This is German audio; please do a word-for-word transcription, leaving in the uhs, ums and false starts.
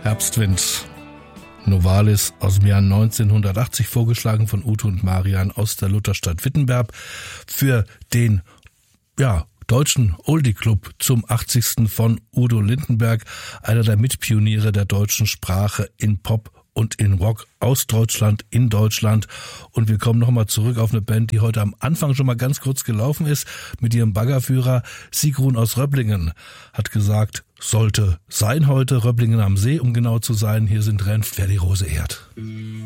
Herbstwind. Novalis aus dem Jahr neunzehnhundertachtzig, vorgeschlagen von Ute und Marian aus der Lutherstadt Wittenberg für den, ja, deutschen Oldie-Club zum achtzigsten von Udo Lindenberg, einer der Mitpioniere der deutschen Sprache in Pop und in Rock aus Deutschland, in Deutschland. Und wir kommen nochmal zurück auf eine Band, die heute am Anfang schon mal ganz kurz gelaufen ist, mit ihrem Baggerführer. Sigrun aus Röblingen hat gesagt, sollte sein heute, Röblingen am See, um genau zu sein. Hier sind Renft, wer die Rose ehrt.